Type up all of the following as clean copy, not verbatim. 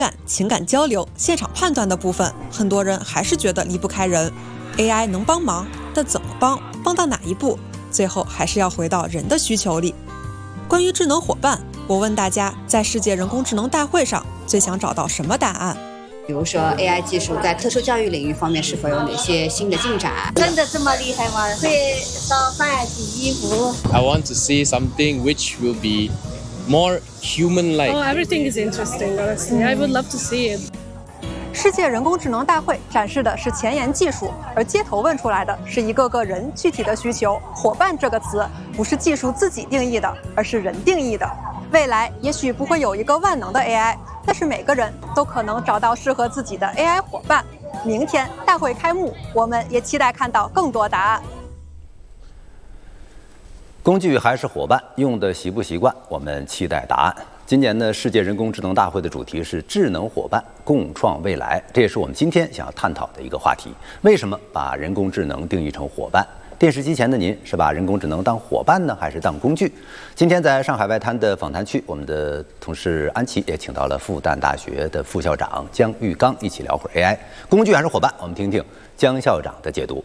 情感交流、现场判断的部分，很多人还是觉得离不开人。AI 能帮忙，但怎么帮，帮到哪一步，最后还是要回到人的需求里。关于智能伙伴，我问大家，在世界人工智能大会上最想找到什么答案？ 比如说 AI 技术在特殊教育领域方面是否有哪些新的进展？ 真的这么厉害吗？会烧饭、洗衣服。 I want to see something which will be more human-like. Oh, everything is interesting, honestly. I would love to see it. 世界人工智能大会展示的是前沿技术，而街头问出来的是一个个人具体的需求。伙伴这个词不是技术自己定义的，而是人定义的。未来也许不会有一个万能的 AI， 但是每个人都可能找到适合自己的 AI 伙伴。明天大会开幕，我们也期待看到更多答案。 工具还是伙伴，用的习不习惯？我们期待答案。今年的世界人工智能大会的主题是智能伙伴，共创未来，这也是我们今天想要探讨的一个话题。为什么把人工智能定义成伙伴？电视机前的您是把人工智能当伙伴呢，还是当工具？今天在上海外滩的访谈区，我们的同事安琪也请到了复旦大学的副校长姜玉刚，一起聊会儿 AI， 工具还是伙伴？我们听听姜校长的解读。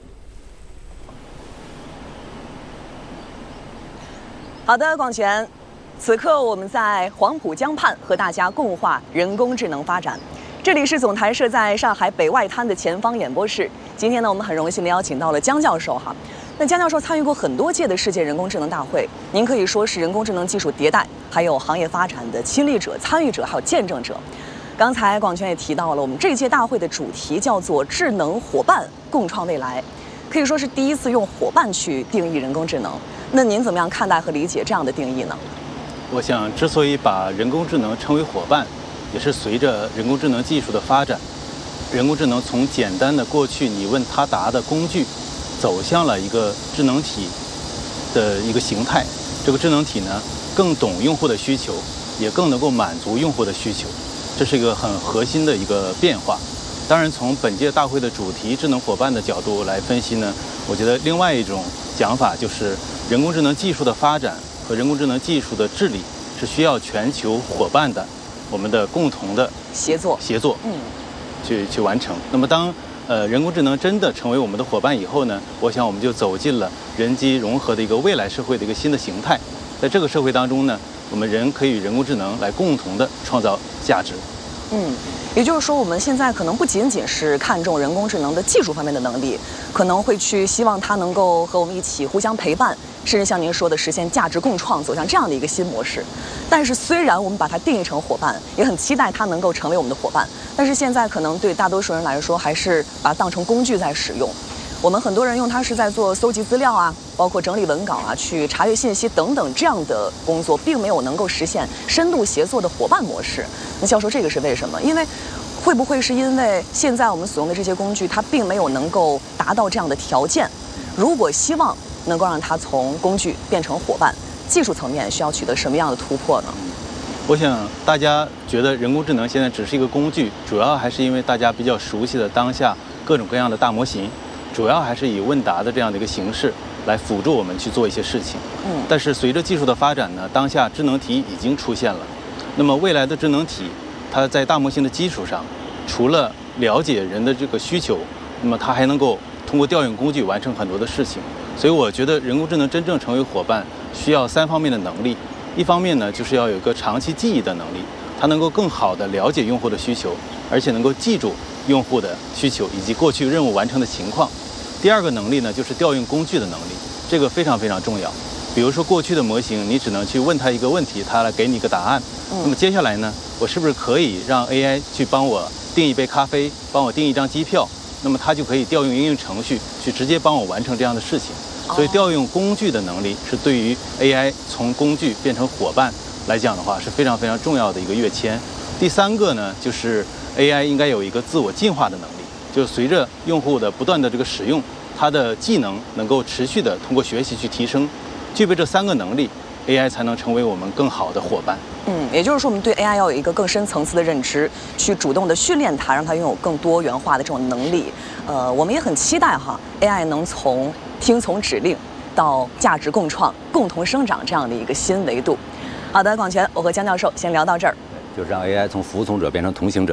好的，广泉，此刻我们在黄浦江畔和大家共话人工智能发展。这里是总台设在上海北外滩的前方演播室。今天呢，我们很荣幸的邀请到了姜教授哈。那姜教授参与过很多届的世界人工智能大会，您可以说是人工智能技术迭代还有行业发展的亲历者、参与者还有见证者。刚才广泉也提到了，我们这届大会的主题叫做智能伙伴，共创未来，可以说是第一次用伙伴去定义人工智能。那您怎么样看待和理解这样的定义呢？ 我想，之所以把人工智能称为伙伴，也是随着人工智能技术的发展，人工智能从简单的过去你问他答的工具，走向了一个智能体的一个形态。这个智能体呢，更懂用户的需求，也更能够满足用户的需求，这是一个很核心的一个变化。当然，从本届大会的主题智能伙伴的角度来分析呢，我觉得另外一种讲法就是人工智能技术的发展和人工智能技术的治理是需要全球伙伴的，我们的共同的协作，去完成。那么当人工智能真的成为我们的伙伴以后呢，我想我们就走进了人机融合的一个未来社会的一个新的形态。在这个社会当中呢，我们人可以与人工智能来共同的创造价值。 也就是说，我们现在可能不仅仅是看重人工智能的技术方面的能力，可能会去希望它能够和我们一起互相陪伴，甚至像您说的实现价值共创，走向这样的一个新模式。但是虽然我们把它定义成伙伴，也很期待它能够成为我们的伙伴，但是现在可能对大多数人来说，还是把它当成工具在使用。我们很多人用它是在做搜集资料啊，包括整理文稿啊，去查阅信息等等这样的工作，并没有能够实现深度协作的伙伴模式。那教授，这个是为什么？因为会不会是因为现在我们所用的这些工具，它并没有能够达到这样的条件？如果希望能够让它从工具变成伙伴，技术层面需要取得什么样的突破呢？ 我想大家觉得人工智能现在只是一个工具，主要还是因为大家比较熟悉的当下各种各样的大模型，主要还是以问答的这样的一个形式来辅助我们去做一些事情。但是随着技术的发展呢，当下智能体已经出现了。那么未来的智能体，它在大模型的基础上，除了了解人的这个需求，那么它还能够通过调用工具完成很多的事情。所以我觉得人工智能真正成为伙伴，需要3方面的能力。一方面呢，就是要有一个长期记忆的能力，它能够更好地了解用户的需求，而且能够记住用户的需求以及过去任务完成的情况。第二个能力呢，就是调用工具的能力，这个非常非常重要。比如说过去的模型，你只能去问它一个问题，它来给你一个答案。那么接下来呢，我是不是可以让 AI 去帮我订一杯咖啡，帮我订一张机票？那么它就可以调用应用程序去直接帮我完成这样的事情。所以调用工具的能力是对于 AI 从工具变成伙伴来讲的话是非常非常重要的一个跃迁。第三个呢，就是 AI 应该有一个自我进化的能力，就随着用户的不断的这个使用，它的技能能够持续的通过学习去提升。具备这3个能力， AI 才能成为我们更好的伙伴。 也就是说，我们对 AI 要有一个更深层次的认知，去主动的训练它，让它拥有更多元化的这种能力。我们也很期待AI 能从听从指令到价值共创、共同生长这样的一个新维度。好的，广泉，我和姜教授先聊到这儿。 就是让 AI 从服从者变成同行者。